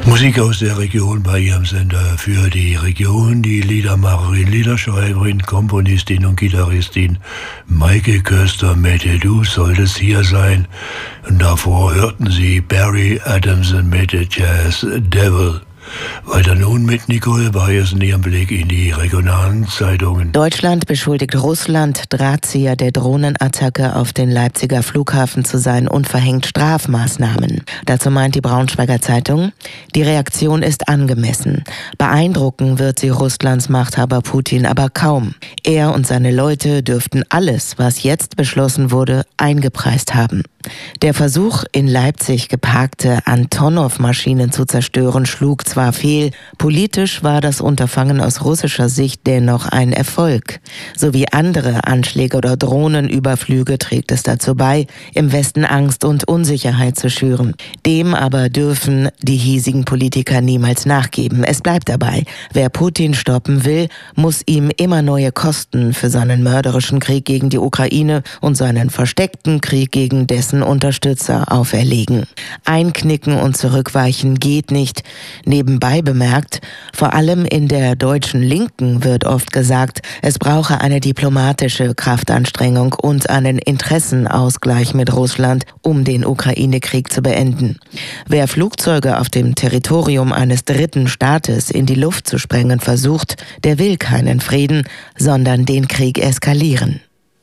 Musik aus der Region bei Ihrem Sender für die Region. Die Liedermacherin, Liederschreiberin, Komponistin und Gitarristin Maike Köster mit Du solltest hier sein. Und davor hörten Sie Barry Adamson mit Jazz Devil. Weiter nun mit Nicole Bayersen, ihren Blick in die regionalen Zeitungen. Deutschland beschuldigt Russland, Drahtzieher der Drohnenattacke auf den Leipziger Flughafen zu sein und verhängt Strafmaßnahmen. Dazu meint die Braunschweiger Zeitung, die Reaktion ist angemessen. Beeindrucken wird sie Russlands Machthaber Putin aber kaum. Er und seine Leute dürften alles, was jetzt beschlossen wurde, eingepreist haben. Der Versuch, in Leipzig geparkte Antonov-Maschinen zu zerstören, schlug zwar fehl, politisch war das Unterfangen aus russischer Sicht dennoch ein Erfolg. So wie andere Anschläge oder Drohnenüberflüge trägt es dazu bei, im Westen Angst und Unsicherheit zu schüren. Dem aber dürfen die hiesigen Politiker niemals nachgeben. Es bleibt dabei, wer Putin stoppen will, muss ihm immer neue Kosten für seinen mörderischen Krieg gegen die Ukraine und seinen versteckten Krieg gegen dessen Unterstützer auferlegen. Einknicken und zurückweichen geht nicht. Nebenbei bemerkt, vor allem in der deutschen Linken wird oft gesagt, es brauche eine diplomatische Kraftanstrengung und einen Interessenausgleich mit Russland, um den Ukraine-Krieg zu beenden. Wer Flugzeuge auf dem Territorium eines dritten Staates in die Luft zu sprengen versucht, der will keinen Frieden, sondern den Krieg eskalieren.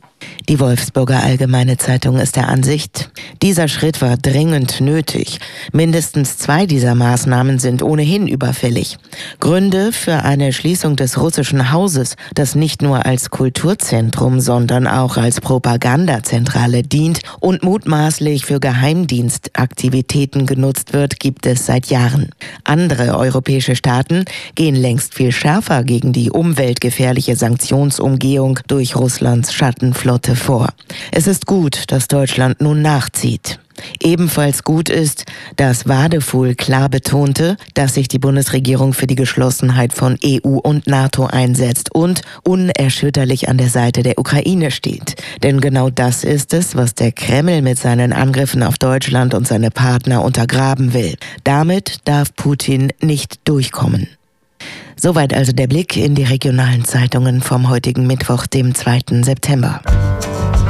Die Wolfsburger Allgemeine Zeitung ist der Ansicht, dieser Schritt war dringend nötig. Mindestens 2 dieser Maßnahmen sind ohnehin überfällig. Gründe für eine Schließung des russischen Hauses, das nicht nur als Kulturzentrum, sondern auch als Propagandazentrale dient und mutmaßlich für Geheimdienstaktivitäten genutzt wird, gibt es seit Jahren. Andere europäische Staaten gehen längst viel schärfer gegen die umweltgefährliche Sanktionsumgehung durch Russlands Schattenflotte vor. Es ist gut, dass Deutschland nun nachzieht. Ebenfalls gut ist, dass Wadefuhl klar betonte, dass sich die Bundesregierung für die Geschlossenheit von EU und NATO einsetzt und unerschütterlich an der Seite der Ukraine steht. Denn genau das ist es, was der Kreml mit seinen Angriffen auf Deutschland und seine Partner untergraben will. Damit darf Putin nicht durchkommen. Soweit also der Blick in die regionalen Zeitungen vom heutigen Mittwoch, dem 2. September.